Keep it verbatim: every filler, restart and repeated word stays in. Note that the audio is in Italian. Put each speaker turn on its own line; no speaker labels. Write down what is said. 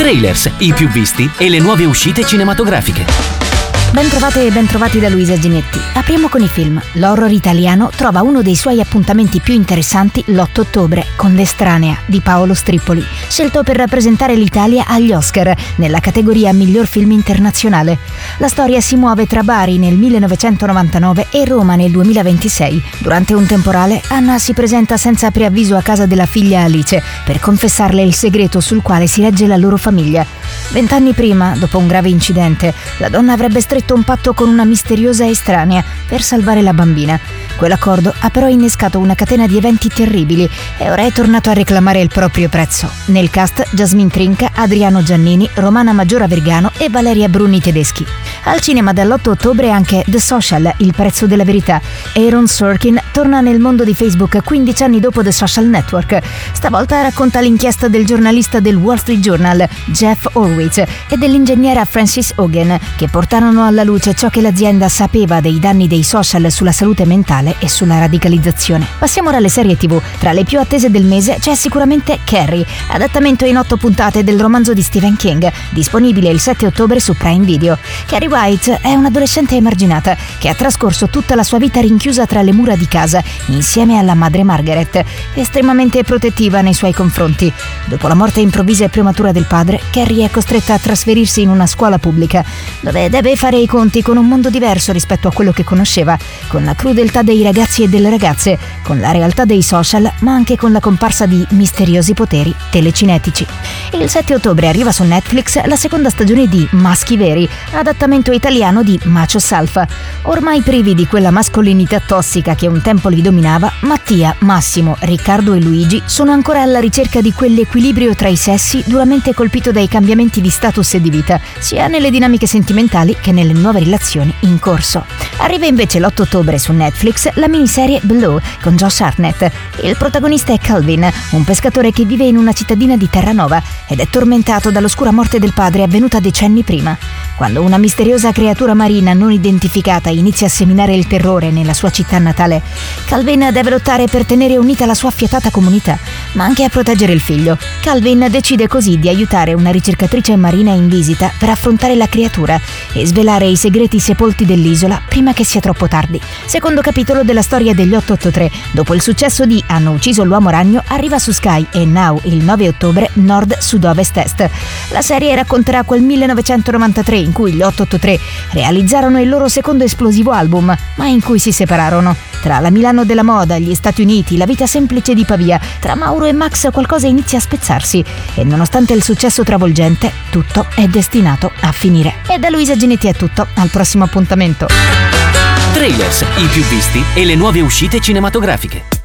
Trailers, i più visti e le nuove uscite cinematografiche.
Ben trovate e ben trovati da Luisa Ginetti. Apriamo con i film. L'horror italiano trova uno dei suoi appuntamenti più interessanti l'otto ottobre con L'Estranea di Paolo Strippoli, scelto per rappresentare l'Italia agli Oscar nella categoria miglior film internazionale. La storia si muove tra Bari nel millenovecentonovantanove e Roma nel duemilaventisei. Durante un temporale, Anna si presenta senza preavviso a casa della figlia Alice per confessarle il segreto sul quale si regge la loro famiglia. Vent'anni prima, dopo un grave incidente, la donna avrebbe stretto un patto con una misteriosa estranea per salvare la bambina. Quell'accordo ha però innescato una catena di eventi terribili e ora è tornato a reclamare il proprio prezzo. Nel cast Jasmine Trinca, Adriano Giannini, Romana Maggiora Vergano e Valeria Bruni Tedeschi. Al cinema dall'otto ottobre anche The Social, il prezzo della verità. Aaron Sorkin torna nel mondo di Facebook quindici anni dopo The Social Network. Stavolta racconta l'inchiesta del giornalista del Wall Street Journal, Jeff Horwitz, e dell'ingegnera Frances Hogan, che portarono alla luce ciò che l'azienda sapeva dei danni dei social sulla salute mentale e sulla radicalizzazione. Passiamo ora alle serie tivù. Tra le più attese del mese c'è sicuramente Carrie, adattamento in otto puntate del romanzo di Stephen King, disponibile il sette ottobre su Prime Video. Carrie White è un'adolescente emarginata che ha trascorso tutta la sua vita rinchiusa tra le mura di casa insieme alla madre Margaret, estremamente protettiva nei suoi confronti. Dopo la morte improvvisa e prematura del padre, Carrie è costretta a trasferirsi in una scuola pubblica, dove deve fare i conti con un mondo diverso rispetto a quello che conosceva, con la crudeltà dei ragazzi e delle ragazze, con la realtà dei social, ma anche con la comparsa di misteriosi poteri telecinetici. Il sette ottobre arriva su Netflix la seconda stagione di Maschi Veri, adattamento italiano di Machos Alfa. Ormai privi di quella mascolinità tossica che un tempo li dominava, Mattia, Massimo, Riccardo e Luigi sono ancora alla ricerca di quell'equilibrio tra i sessi duramente colpito dai cambiamenti di status e di vita, sia nelle dinamiche sentimentali che nelle nuove relazioni in corso. Arriva invece l'otto ottobre su Netflix la miniserie Blue con Josh Hartnett. Il protagonista è Calvin, un pescatore che vive in una cittadina di Terranova ed è tormentato dall'oscura morte del padre avvenuta decenni prima. Quando una misteriosa creatura marina non identificata inizia a seminare il terrore nella sua città natale, Calvin deve lottare per tenere unita la sua affiatata comunità, ma anche a proteggere il figlio. Calvin decide così di aiutare una ricercatrice marina in visita per affrontare la creatura e svelare i segreti sepolti dell'isola prima che sia troppo tardi. Secondo capitolo della storia degli otto otto tre. Dopo il successo di Hanno ucciso l'uomo ragno, arriva su Sky e Now il nove ottobre Nord Sud-Ovest Est. La serie racconterà quel millenovecentonovantatré in cui gli otto otto tre realizzarono il loro secondo esplosivo album, ma in cui si separarono. Tra la Milano della moda, gli Stati Uniti, la vita semplice di Pavia, tra Mauro e Max qualcosa inizia a spezzarsi e nonostante il successo travolgente, tutto è destinato a finire. E da Luisa Ginetti è tutto, al prossimo appuntamento.
Trailers, i più visti e le nuove uscite cinematografiche.